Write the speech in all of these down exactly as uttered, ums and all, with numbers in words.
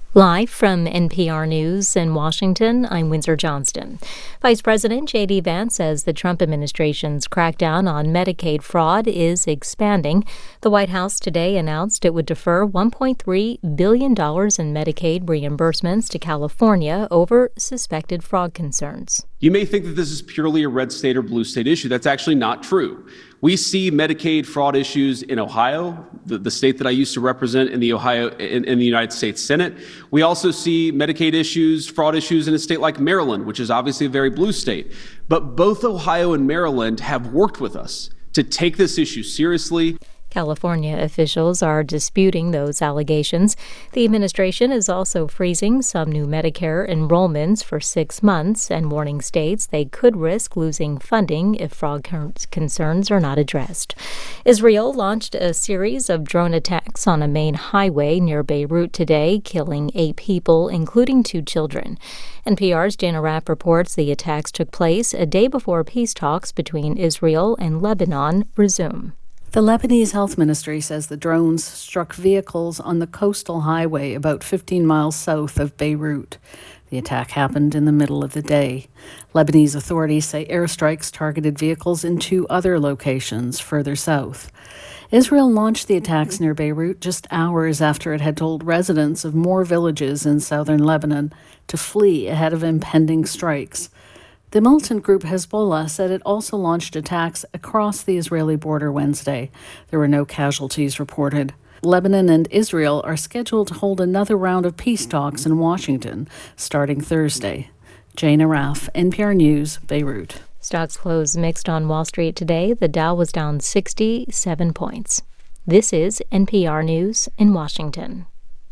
Live from N P R News in Washington, I'm Windsor Johnston. Vice President J D. Vance says the Trump administration's crackdown on Medicaid fraud is expanding. The White House today announced it would defer one point three billion dollars in Medicaid reimbursements to California over suspected fraud concerns. You may think that this is purely a red state or blue state issue. That's actually not true. We see Medicaid fraud issues in Ohio, the, the state that I used to represent in the Ohio in, in the United States Senate. We also see Medicaid issues, fraud issues in a state like Maryland, which is obviously a very blue state. But both Ohio and Maryland have worked with us to take this issue seriously. California officials are disputing those allegations. The administration is also freezing some new Medicare enrollments for six months and warning states they could risk losing funding if fraud concerns are not addressed. Israel launched a series of drone attacks on a main highway near Beirut today, killing eight people, including two children. N P R's Jana Raff reports the attacks took place a day before peace talks between Israel and Lebanon resume. The Lebanese Health Ministry says the drones struck vehicles on the coastal highway about fifteen miles south of Beirut. The attack happened in the middle of the day. Lebanese authorities say airstrikes targeted vehicles in two other locations further south. Israel launched the attacks near Beirut just hours after it had told residents of more villages in southern Lebanon to flee ahead of impending strikes. The militant group Hezbollah said it also launched attacks across the Israeli border Wednesday. There were no casualties reported. Lebanon and Israel are scheduled to hold another round of peace talks in Washington starting Thursday. Jana Raff, N P R News, Beirut. Stocks closed mixed on Wall Street today. The Dow was down sixty-seven points. This is N P R News in Washington.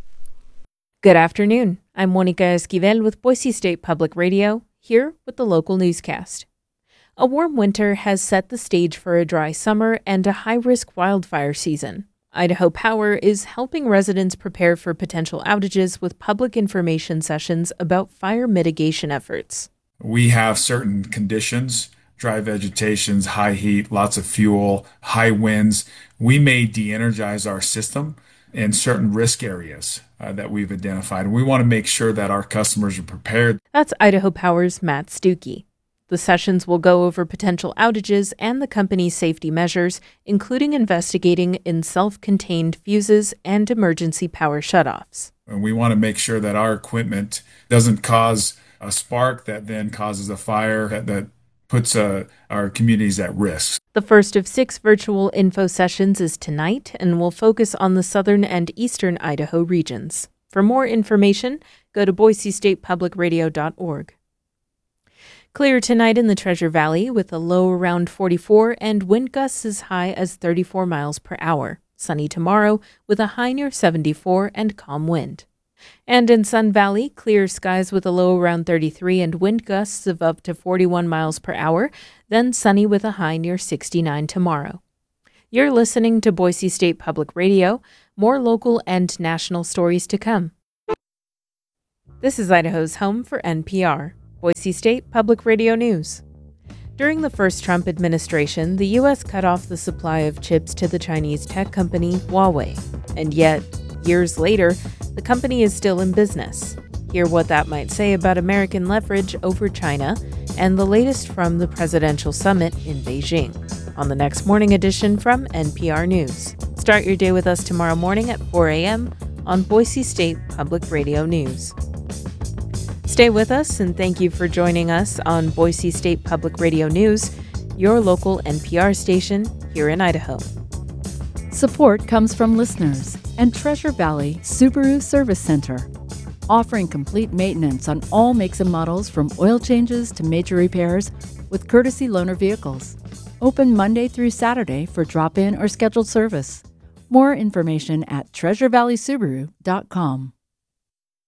Good afternoon. I'm Monica Esquivel with Boise State Public Radio, here with the local newscast. A warm winter has set the stage for a dry summer and a high-risk wildfire season. Idaho Power is helping residents prepare for potential outages with public information sessions about fire mitigation efforts. We have certain conditions, dry vegetations, high heat, lots of fuel, high winds. We may de-energize our system in certain risk areas uh, that we've identified. And we want to make sure that our customers are prepared. That's Idaho Power's Matt Stuckey. The sessions will go over potential outages and the company's safety measures, including investigating in self-contained fuses and emergency power shutoffs. And we want to make sure that our equipment doesn't cause a spark that then causes a fire that, that puts uh, our communities at risk. The first of six virtual info sessions is tonight and will focus on the southern and eastern Idaho regions. For more information, go to boise state public radio dot org. Clear tonight in the Treasure Valley with a low around forty-four and wind gusts as high as thirty-four miles per hour. Sunny tomorrow with a high near seventy-four and calm wind. And in Sun Valley, clear skies with a low around thirty-three and wind gusts of up to forty-one miles per hour, then sunny with a high near sixty-nine tomorrow. You're listening to Boise State Public Radio. More local and national stories to come. This is Idaho's home for N P R, Boise State Public Radio News. During the first Trump administration, the U S cut off the supply of chips to the Chinese tech company Huawei. And yet, years later, the company is still in business. Hear what that might say about American leverage over China and the latest from the presidential summit in Beijing on the next morning edition from N P R News. Start your day with us tomorrow morning at four a.m. on Boise State Public Radio News. Stay with us and thank you for joining us on Boise State Public Radio News, your local N P R station here in Idaho. Support comes from listeners and Treasure Valley Subaru Service Center, offering complete maintenance on all makes and models from oil changes to major repairs with courtesy loaner vehicles. Open Monday through Saturday for drop-in or scheduled service. More information at treasure valley subaru dot com.